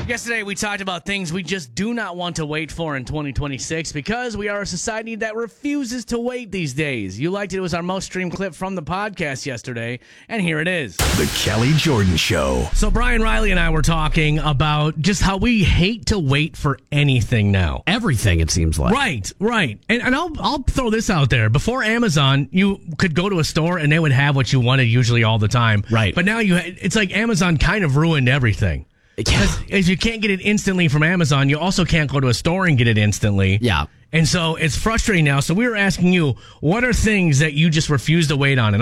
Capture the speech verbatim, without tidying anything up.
Yesterday, we talked about things we just do not want to wait for in twenty twenty-six because we are a society that refuses to wait these days. You liked it. It was our most streamed clip from the podcast yesterday, and here it is. The Kelly Jordan Show. So Brian Riley and I were talking about just how we hate to wait for anything now. Everything, it seems like. Right, right. And, and I'll I'll throw this out there. Before Amazon, you could go to a store and they would have what you wanted usually all the time. Right. But now you it's like Amazon kind of ruined everything. Because if you can't get it instantly from Amazon, you also can't go to a store and get it instantly. Yeah. And so it's frustrating now. So we were asking you, what are things that you just refuse to wait on? And